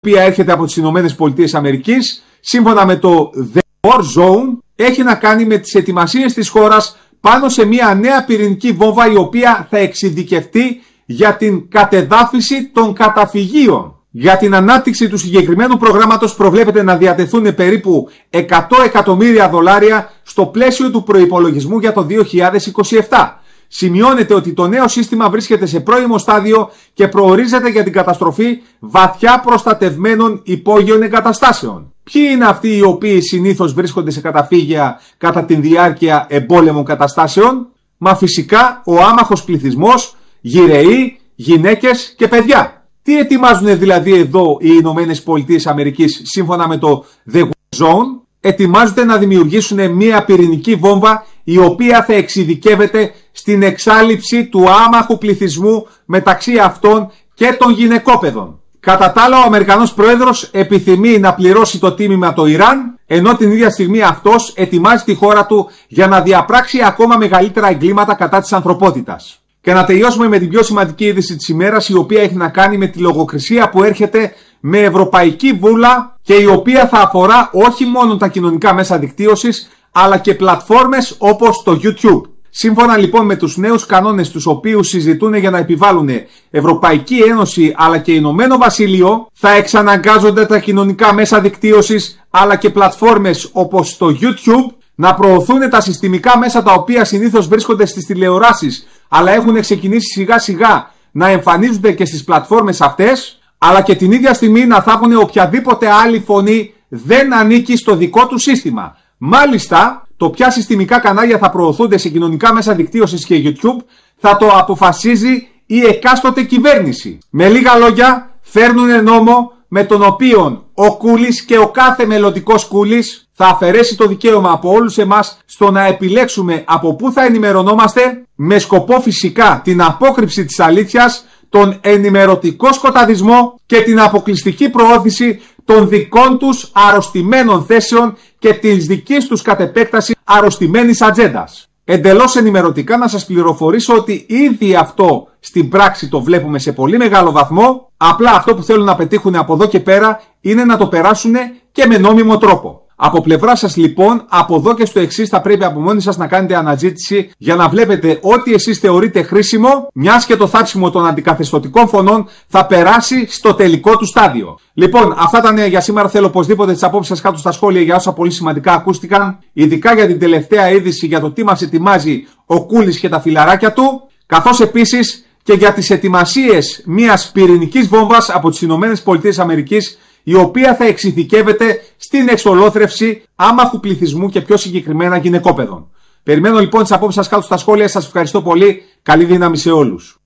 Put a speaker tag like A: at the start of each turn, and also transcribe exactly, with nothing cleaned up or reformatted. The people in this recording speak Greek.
A: η οποία έρχεται από τις Ηνωμένες Πολιτείες Αμερικής, σύμφωνα με το The War Zone, έχει να κάνει με τις ετοιμασίες της χώρας πάνω σε μια νέα πυρηνική βόμβα η οποία θα εξειδικευτεί για την κατεδάφιση των καταφυγίων. Για την ανάπτυξη του συγκεκριμένου προγράμματος προβλέπεται να διατεθούν περίπου εκατό εκατομμύρια δολάρια στο πλαίσιο του προϋπολογισμού για το δύο χιλιάδες είκοσι επτά. Σημειώνεται ότι το νέο σύστημα βρίσκεται σε πρώιμο στάδιο και προορίζεται για την καταστροφή βαθιά προστατευμένων υπόγειων εγκαταστάσεων. Ποιοι είναι αυτοί οι οποίοι συνήθως βρίσκονται σε καταφύγια κατά τη διάρκεια εμπόλεμων καταστάσεων? Μα φυσικά ο άμαχος πληθυσμός, γυρεοί, γυναίκες και παιδιά. Τι ετοιμάζουν δηλαδή εδώ οι Ηνωμένες Πολιτείες Αμερικής σύμφωνα με το The War Zone? Ετοιμάζονται να δημιουργήσουν μια πυρηνική βόμβα η οποία θα εξειδικεύεται στην εξάλειψη του άμαχου πληθυσμού μεταξύ αυτών και των γυναικόπαιδων. Κατά τα άλλα, ο Αμερικανός Πρόεδρος επιθυμεί να πληρώσει το τίμημα το Ιράν, ενώ την ίδια στιγμή αυτός ετοιμάζει τη χώρα του για να διαπράξει ακόμα μεγαλύτερα εγκλήματα κατά της ανθρωπότητας. Και να τελειώσουμε με την πιο σημαντική είδηση της ημέρας, η οποία έχει να κάνει με τη λογοκρισία που έρχεται με ευρωπαϊκή βούλα και η οποία θα αφορά όχι μόνο τα κοινωνικά μέσα δικτύωσης, αλλά και πλατφόρμες όπως το YouTube. Σύμφωνα λοιπόν με τους νέους κανόνες τους οποίους συζητούν για να επιβάλλουν Ευρωπαϊκή Ένωση αλλά και Ηνωμένο Βασίλειο, θα εξαναγκάζονται τα κοινωνικά μέσα δικτύωσης αλλά και πλατφόρμες όπως το YouTube να προωθούν τα συστημικά μέσα τα οποία συνήθως βρίσκονται στις τηλεοράσεις, αλλά έχουν ξεκινήσει σιγά σιγά να εμφανίζονται και στις πλατφόρμες αυτές, αλλά και την ίδια στιγμή να θάβουν οποιαδήποτε άλλη φωνή δεν ανήκει στο δικό του σύστημα. Μάλιστα, το ποια συστημικά κανάλια θα προωθούνται σε κοινωνικά μέσα δικτύωσης και YouTube θα το αποφασίζει η εκάστοτε κυβέρνηση. Με λίγα λόγια, φέρνουν νόμο με τον οποίο ο Κούλης και ο κάθε μελλοντικός Κούλης θα αφαιρέσει το δικαίωμα από όλους εμάς στο να επιλέξουμε από πού θα ενημερωνόμαστε, με σκοπό φυσικά την απόκρυψη της αλήθειας, τον ενημερωτικό σκοταδισμό και την αποκλειστική προώθηση των δικών τους αρρωστημένων θέσεων και της δικής τους κατ' επέκταση αρρωστημένης ατζέντας. Εντελώς ενημερωτικά να σας πληροφορήσω ότι ήδη αυτό στην πράξη το βλέπουμε σε πολύ μεγάλο βαθμό, απλά αυτό που θέλουν να πετύχουν από εδώ και πέρα είναι να το περάσουν και με νόμιμο τρόπο. Από πλευρά σας λοιπόν, από εδώ και στο εξής θα πρέπει από μόνοι σας να κάνετε αναζήτηση για να βλέπετε ό,τι εσείς θεωρείτε χρήσιμο, μιας και το θάψιμο των αντικαθεστωτικών φωνών θα περάσει στο τελικό του στάδιο. Λοιπόν, αυτά τα νέα για σήμερα. Θέλω οπωσδήποτε τις απόψεις σας κάτω στα σχόλια για όσα πολύ σημαντικά ακούστηκαν, ειδικά για την τελευταία είδηση για το τι μας ετοιμάζει ο Κούλης και τα φιλαράκια του, καθώς επίσης και για τις ετοιμασίες μιας πυρηνικής βόμβας από τις Ηνωμένες Πολιτείες Αμερικής, η οποία θα εξειδικεύεται στην εξολόθρευση άμαχου πληθυσμού και πιο συγκεκριμένα γυναικόπαιδων. Περιμένω λοιπόν τις απόψεις σας κάτω στα σχόλια. Σας ευχαριστώ πολύ. Καλή δύναμη σε όλους.